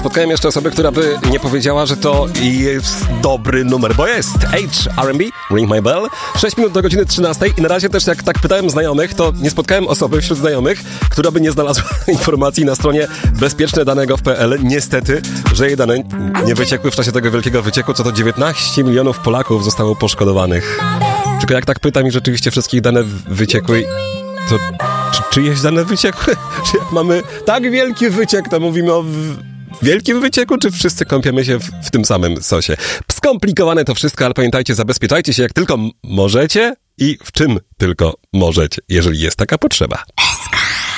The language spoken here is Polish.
spotkałem jeszcze osobę, która by nie powiedziała, że to jest dobry numer, bo jest R&B, Ring My Bell, 6 minut do godziny 13 i na razie też jak tak pytałem znajomych, to nie spotkałem osoby wśród znajomych, która by nie znalazła informacji na stronie bezpieczneDane.gov.pl. Niestety, że jej dane nie wyciekły w czasie tego wielkiego wycieku, co to 19 milionów Polaków zostało poszkodowanych. Tylko jak tak pytam i rzeczywiście wszystkich dane wyciekły, to czyjeś dane wyciekły? Czy jak mamy tak wielki wyciek, to mówimy o wielkim wycieku, czy wszyscy kąpiemy się w tym samym sosie? Skomplikowane to wszystko, ale pamiętajcie, zabezpieczajcie się jak tylko możecie i w czym tylko możecie, jeżeli jest taka potrzeba.